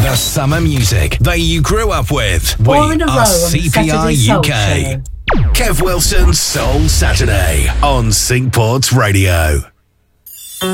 The summer music that you grew up with. We Four in a row are on the CPR Saturday Soul UK. Show. Kev Wilson Soul Saturday on Syncport Radio.